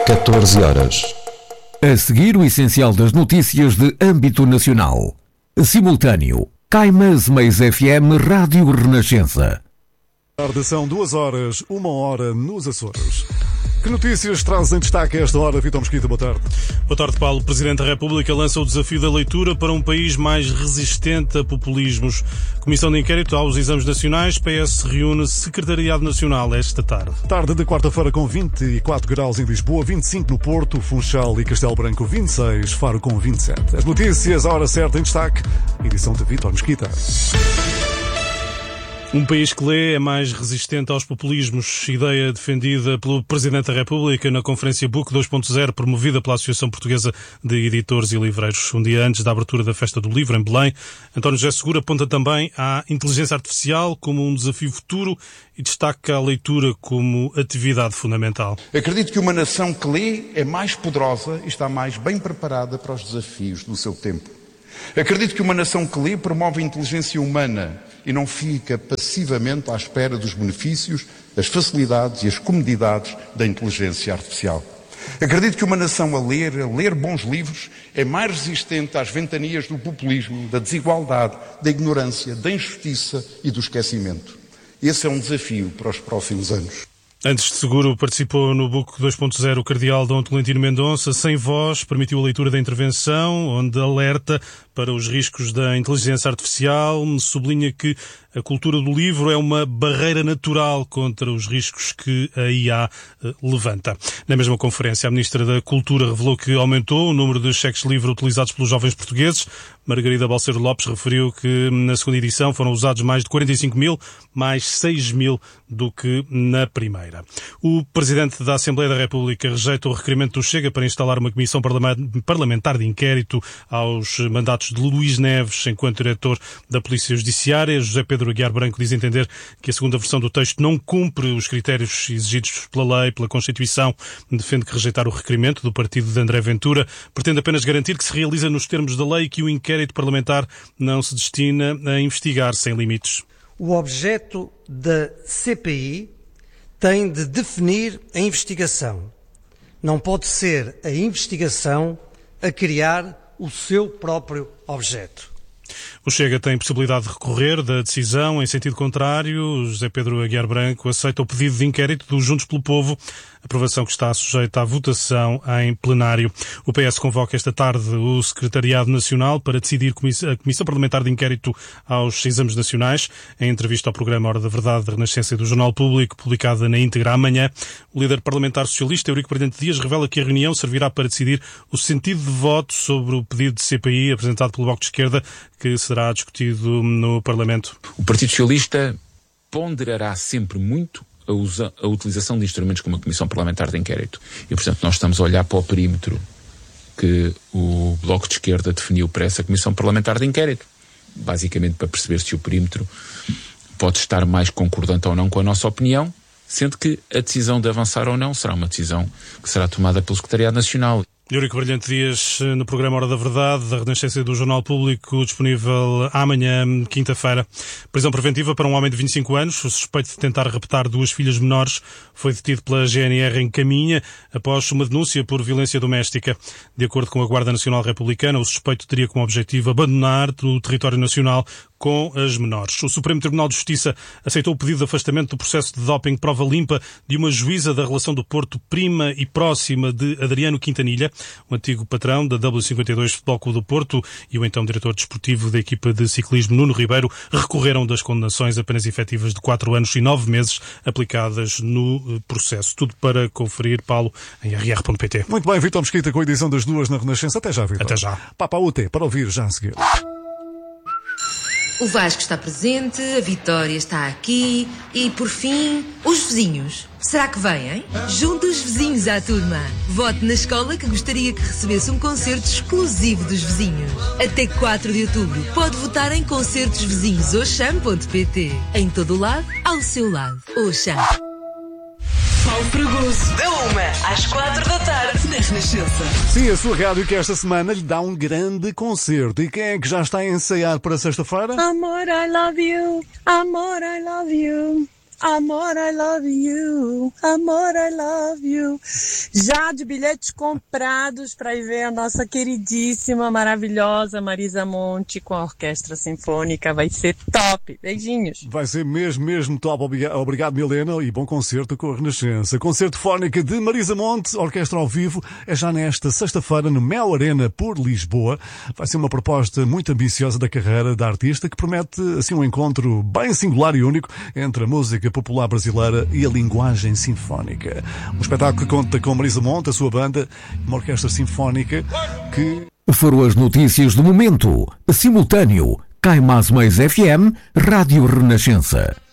14 horas. A seguir, o essencial das notícias de âmbito nacional. Simultâneo. Caimãs Meias FM Rádio Renascença. Tarde são 2 horas, 1 hora nos Açores. Que notícias traz em destaque a esta hora, Vítor Mesquita? Boa tarde. Boa tarde, Paulo. O Presidente da República lança o desafio da leitura para um país mais resistente a populismos. Comissão de inquérito aos exames nacionais. PS reúne Secretariado Nacional esta tarde. Tarde de quarta-feira com 24 graus em Lisboa, 25 no Porto, Funchal e Castelo Branco 26, Faro com 27. As notícias, a hora certa em destaque. Edição de Vítor Mesquita. Um país que lê é mais resistente aos populismos. Ideia defendida pelo Presidente da República na Conferência Book 2.0, promovida pela Associação Portuguesa de Editores e Livreiros. Um dia antes da abertura da Festa do Livro, em Belém, António José Seguro aponta também à inteligência artificial como um desafio futuro e destaca a leitura como atividade fundamental. Acredito que uma nação que lê é mais poderosa e está mais bem preparada para os desafios do seu tempo. Acredito que uma nação que lê promove a inteligência humana e não fica passivamente à espera dos benefícios, as facilidades e as comodidades da inteligência artificial. Acredito que uma nação a ler bons livros, é mais resistente às ventanias do populismo, da desigualdade, da ignorância, da injustiça e do esquecimento. Esse é um desafio para os próximos anos. Antes de Seguro, participou no Book 2.0 o cardeal Dom Tolentino Mendonça. Sem voz, permitiu a leitura da intervenção, onde alerta para os riscos da inteligência artificial. Sublinha que a cultura do livro é uma barreira natural contra os riscos que a IA levanta. Na mesma conferência, a Ministra da Cultura revelou que aumentou o número de cheques livre utilizados pelos jovens portugueses. Margarida Balseiro Lopes referiu que na segunda edição foram usados mais de 45 mil, mais 6 mil do que na primeira. O Presidente da Assembleia da República rejeita o requerimento do Chega para instalar uma comissão parlamentar de inquérito aos mandatos de Luís Neves enquanto diretor da Polícia Judiciária. José Pedro Aguiar Branco diz entender que a segunda versão do texto não cumpre os critérios exigidos pela lei, pela Constituição. Defende que rejeitar o requerimento do partido de André Ventura pretende apenas garantir que se realiza nos termos da lei e que o inquérito parlamentar não se destina a investigar sem limites. O objeto da CPI tem de definir a investigação. Não pode ser a investigação a criar o seu próprio objeto. O Chega tem possibilidade de recorrer da decisão em sentido contrário. José Pedro Aguiar Branco aceita o pedido de inquérito do Juntos pelo Povo, aprovação que está sujeita à votação em plenário. O PS convoca esta tarde o Secretariado Nacional para decidir a Comissão Parlamentar de Inquérito aos Exames Nacionais. Em entrevista ao programa Hora da Verdade da Renascença e do Jornal Público, publicada na íntegra amanhã, o líder parlamentar socialista, Eurico Brilhante Dias, revela que a reunião servirá para decidir o sentido de voto sobre o pedido de CPI apresentado pelo Bloco de Esquerda, que será discutido no Parlamento. O Partido Socialista ponderará sempre muito a utilização de instrumentos como a Comissão Parlamentar de Inquérito. E, portanto, nós estamos a olhar para o perímetro que o Bloco de Esquerda definiu para essa Comissão Parlamentar de Inquérito. Basicamente para perceber se o perímetro pode estar mais concordante ou não com a nossa opinião, sendo que a decisão de avançar ou não será uma decisão que será tomada pelo Secretariado Nacional. Eurico Brilhante Dias, no programa Hora da Verdade, da Renascença e do Jornal Público, disponível amanhã, quinta-feira. Prisão preventiva para um homem de 25 anos, o suspeito de tentar raptar 2 filhas menores, foi detido pela GNR em Caminha, após uma denúncia por violência doméstica. De acordo com a Guarda Nacional Republicana, o suspeito teria como objetivo abandonar o território nacional com as menores. O Supremo Tribunal de Justiça aceitou o pedido de afastamento do processo de doping prova limpa de uma juíza da relação do Porto, prima e próxima de Adriano Quintanilha, o antigo patrão da W52 Futebol Clube do Porto, e o então diretor desportivo da equipa de ciclismo, Nuno Ribeiro, recorreram das condenações apenas efetivas de 4 anos e 9 meses aplicadas no processo. Tudo para conferir, Paulo, em rr.pt. Muito bem, Vítor Mesquita, com a edição das 2 na Renascença. Até já, Vítor. Até já. Papa UT, para ouvir já a seguir. O Vasco está presente, a Vitória está aqui e, por fim, os vizinhos. Será que vêm? Junte os vizinhos à turma. Vote na escola que gostaria que recebesse um concerto exclusivo dos vizinhos. Até 4 de outubro pode votar em concertosvizinhos.oxam.pt. Em todo o lado, ao seu lado. Oxam. Paulo Fragoso, da 1 às 4 da tarde, na Renascença. Sim, a sua rádio que esta semana lhe dá um grande concerto. E quem é que já está a ensaiar para sexta-feira? Amor, I love you. Amor, I love you. Amor, I love you. Amor, I love you. Já de bilhetes comprados para ir ver a nossa queridíssima, maravilhosa Marisa Monte com a Orquestra Sinfônica. Vai ser top. Beijinhos. Vai ser mesmo top. Obrigado, Milena, e bom concerto com a Renascença. Concerto fónico de Marisa Monte, orquestra ao vivo, é já nesta sexta-feira no Mel Arena, por Lisboa. Vai ser uma proposta muito ambiciosa da carreira da artista, que promete assim um encontro bem singular e único entre a música popular brasileira e a linguagem sinfónica. Um espetáculo que conta com Marisa Monte, a sua banda, uma orquestra sinfónica que... Foram as notícias do momento. Simultâneo. Caimás Mais FM, Rádio Renascença.